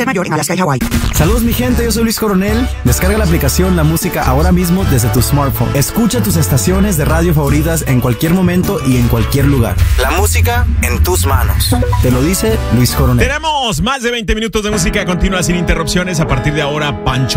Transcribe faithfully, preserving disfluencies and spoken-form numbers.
ser mayor en Alaska y Hawái. Saludos mi gente, yo soy Luis Coronel. Descarga la aplicación La Música ahora mismo desde tu smartphone. Escucha tus estaciones de radio favoritas en cualquier momento y en cualquier lugar. La música en tus manos. Te lo dice Luis Coronel. Tenemos más de veinte minutos de música continua sin interrupciones. A partir de ahora, Pancho